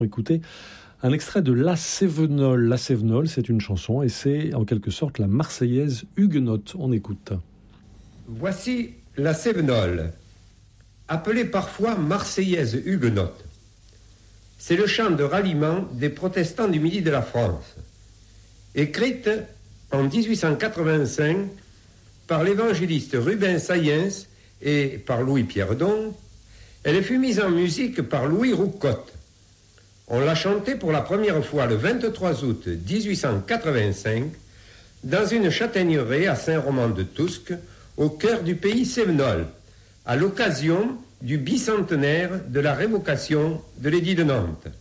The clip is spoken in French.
Écoutez, un extrait de La Cévenole. La Cévenole, c'est une chanson et c'est en quelque sorte la Marseillaise huguenote. On écoute. Voici La Cévenole, appelée parfois Marseillaise huguenote. C'est le chant de ralliement des protestants du midi de la France. Écrite en 1885 par l'évangéliste Rubens Saillens et par Louis-Pierre Don, elle fut mise en musique par Louis Roucotte. On l'a chantée pour la première fois le 23 août 1885 dans une châtaigneraie à Saint-Roman-de-Tousque, au cœur du pays cévenol, à l'occasion du bicentenaire de la révocation de l'édit de Nantes.